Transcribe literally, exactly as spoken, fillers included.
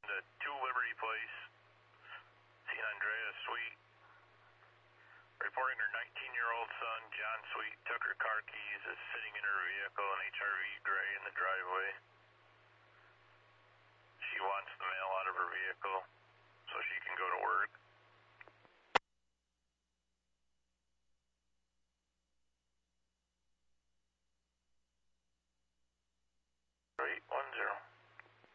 The two Liberty Place, San Andreas Suite. Reporting her nineteen-year-old son, John Sweet, took her car keys, is sitting in her vehicle, an H R V gray in the driveway. She wants the mail out of her vehicle so she can go to work. eight one zero.